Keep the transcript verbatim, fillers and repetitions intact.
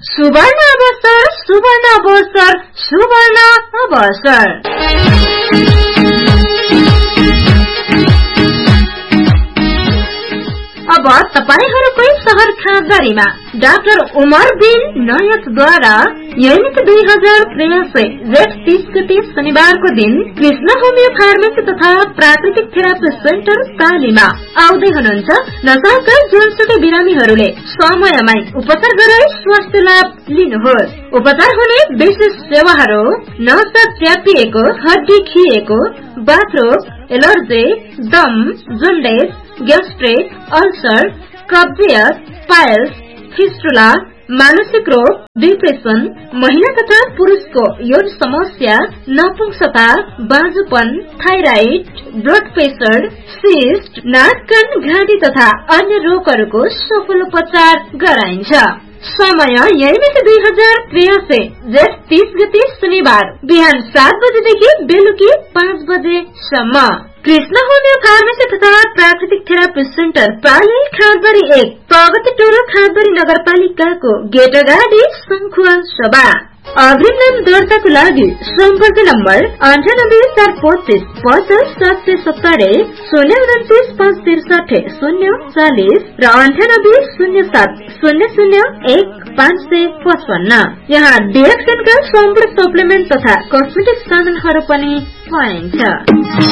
सुवर्ण अवसर सुवर्ण अवसर सुवर्ण अवसर। अब तपाईहरुकै शहर खाँदरीमा डाक्टर उमर बिन नयतद्वारा यौनिक दुई हजार त्रियासी जेठ तीस गते शनिबारको दिन कृष्ण होमियो फार्मेसी तथा प्राकृतिक थेरापी सेन्टर कालीमा आउँदै हुनुहुन्छ नशाका जुनसुकै बिरामीहरूले समयमै उपचार गराई स्वास्थ्य लाभ लिनुहोस्। उपचार हुने विशेष सेवाहरू नसा च्यापिएको, हड्डी खिएको, बाथरोग, एलर्जी, दम, जन्डिस, ग्यास्ट्रिक, अल्सर, कब्जियत, पाइल्स, फिस्टुला, मानसिक रोग, डिप्रेसन, महिला तथा पुरुषको यौन समस्या, नपुंसकता, बाँझोपन, थाइराइड, ब्लड प्रेसर, सिस्ट, नाक कान घाँटी तथा अन्य रोगहरूको सफल उपचार गराइन्छ। समय यौनिक दुई हजार त्रियासी जेठ तीस गते शनिबार बिहान सात बजेदेखि बेलुकी पाँच बजेसम्म। कृष्ण होमियो फार्मेसी तथा प्राकृतिक थेरापी सेन्टर पाली खाँदरी एक प्रगति टोरो खाँदरी नगरपालिकाको गेट अगाडि शंखुवा सभा। अग्रिम नाम दर्ताको लागि सम्पर्क नम्बर अन्ठानब्बे चार पच्चीस पचास सात सय सत्तरी, शून्य उन्तिस पाँच त्रिसठी शून्य चालिस र अन्ठानब्बे शून्य सात शून्य शून्य एक पाँच सय पचपन्न। यहाँ डिएक्सनका सम्पूर्ण सप्लिमेन्ट तथा कस्मेटिक सामानहरू पनि पाइन्छ।